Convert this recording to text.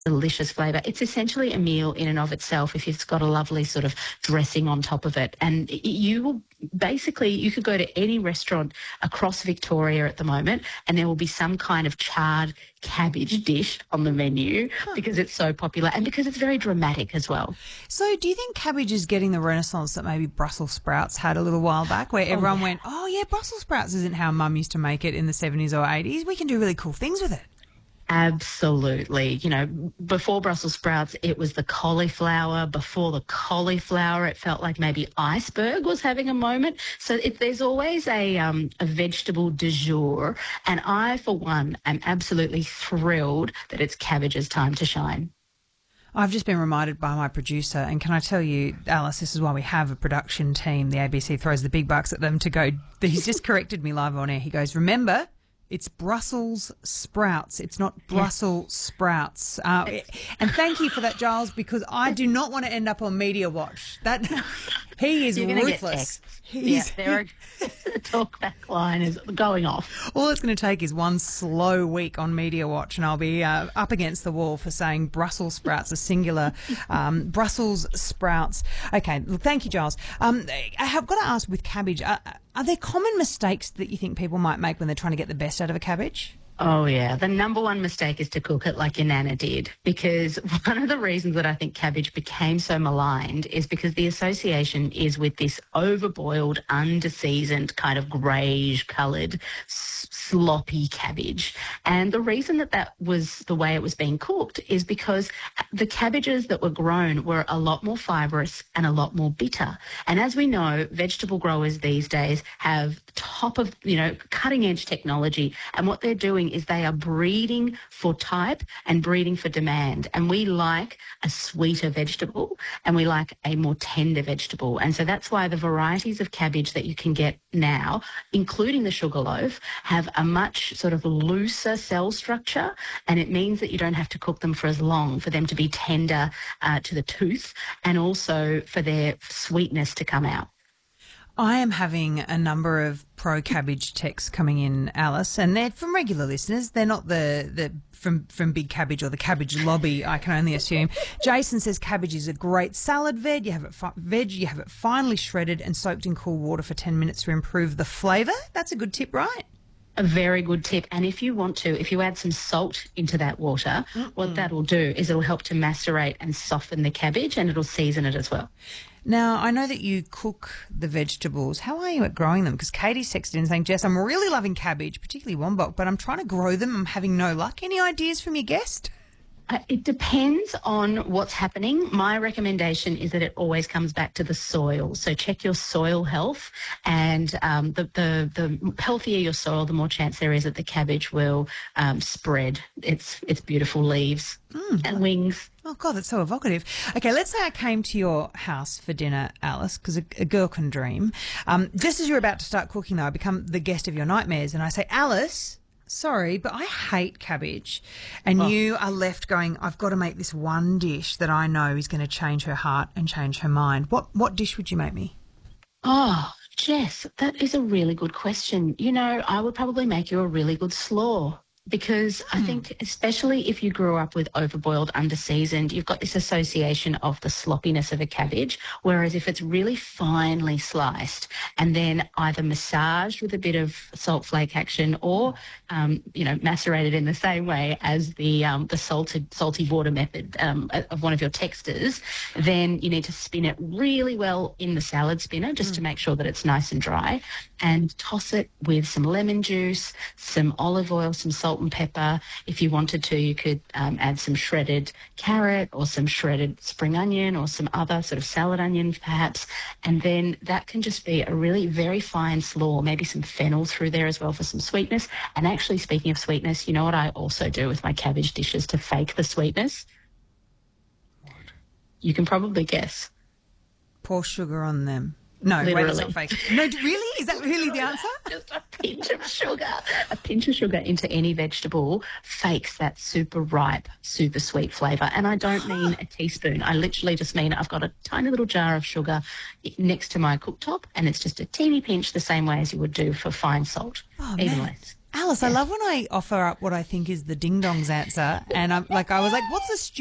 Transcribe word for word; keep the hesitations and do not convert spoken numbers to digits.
delicious flavour. It's essentially a meal in and of itself if it's got a lovely sort of dressing on top of it. And you will basically, you could go to any restaurant across Victoria at the moment and there will be some kind of charred cabbage dish on the menu huh. because it's so popular and because it's very dramatic as well. So do you think cabbage is getting the renaissance that maybe Brussels sprouts had a little while back where everyone oh, yeah. went, oh, yeah, Brussels sprouts isn't how Mum used to make it in the seventies or eighties. We can do really cool things with it. Absolutely. You know, before Brussels sprouts, it was the cauliflower. Before the cauliflower, it felt like maybe iceberg was having a moment. So it, there's always a, um, a vegetable du jour. And I, for one, am absolutely thrilled that it's cabbage's time to shine. I've just been reminded by my producer, and can I tell you, Alice, this is why we have a production team. The A B C throws the big bucks at them to go. He's just corrected me live on air. He goes, remember, it's Brussels sprouts. It's not Brussels yes. sprouts. Uh, and thank you for that, Giles, because I do not want to end up on Media Watch. That he is ruthless. Yeah, their talkback line is going off. All it's going to take is one slow week on Media Watch, and I'll be uh, up against the wall for saying Brussels sprouts, a singular um, Brussels sprouts. Okay, well, thank you, Giles. Um, I have got to ask with cabbage. Uh, Are there common mistakes that you think people might make when they're trying to get the best out of a cabbage? Oh, yeah. The number one mistake is to cook it like your nana did, because one of the reasons that I think cabbage became so maligned is because the association is with this overboiled, under-seasoned, kind of greyish-coloured, sloppy cabbage. And the reason that that was the way it was being cooked is because the cabbages that were grown were a lot more fibrous and a lot more bitter. And as we know, vegetable growers these days have top of, you know, cutting-edge technology, and what they're doing is they are breeding for type and breeding for demand. And we like a sweeter vegetable and we like a more tender vegetable. And so that's why the varieties of cabbage that you can get now, including the sugarloaf, have a much sort of looser cell structure, and it means that you don't have to cook them for as long for them to be tender uh, to the tooth, and also for their sweetness to come out. I am having a number of pro-cabbage texts coming in, Alice, and they're from regular listeners. They're not the, the from, from Big Cabbage or the cabbage lobby, I can only assume. Jason says cabbage is a great salad veg. You have it fi- veg, you have it finely shredded and soaked in cool water for ten minutes to improve the flavour. That's a good tip, right? A very good tip. And if you want to, if you add some salt into that water, Mm-mm. what that will do is it'll help to macerate and soften the cabbage, and it'll season it as well. Now, I know that you cook the vegetables. How are you at growing them? Because Katie's texted in saying, Jess, I'm really loving cabbage, particularly Wombok, but I'm trying to grow them. I'm having no luck. Any ideas from your guest? Uh, it depends on what's happening. My recommendation is that it always comes back to the soil. So check your soil health, and um, the, the, the healthier your soil, the more chance there is that the cabbage will um, spread its, its beautiful leaves mm, and wings. Oh, God, that's so evocative. Okay, let's say I came to your house for dinner, Alice, because a, a girl can dream. Um, just as you're about to start cooking, though, I become the guest of your nightmares, and I say, Alice, sorry, but I hate cabbage. And oh. you are left going, I've got to make this one dish that I know is going to change her heart and change her mind. What what dish would you make me? Oh, Jess, that is a really good question. You know, I would probably make you a really good slaw. Because I think especially if you grew up with overboiled, under-seasoned, you've got this association of the sloppiness of a cabbage, whereas if it's really finely sliced and then either massaged with a bit of salt flake action or, um, you know, macerated in the same way as the um, the salted, salty water method um, of one of your texters, then you need to spin it really well in the salad spinner just mm. to make sure that it's nice and dry, and toss it with some lemon juice, some olive oil, some salt and pepper. If you wanted to, you could um, add some shredded carrot or some shredded spring onion or some other sort of salad onion perhaps, and then that can just be a really very fine slaw, maybe some fennel through there as well for some sweetness. And actually, speaking of sweetness, you know what I also do with my cabbage dishes to fake the sweetness? What? You can probably guess. Pour sugar on them. No, Literally. Wait, that's not fake. No, really? Is that really the answer? Just a pinch of sugar. A pinch of sugar into any vegetable fakes that super ripe, super sweet flavour. And I don't mean a teaspoon. I literally just mean I've got a tiny little jar of sugar next to my cooktop, and it's just a teeny pinch the same way as you would do for fine salt, oh, even man. less. Alice, I love when I offer up what I think is the ding dong's answer, and I'm like, I was like, what's the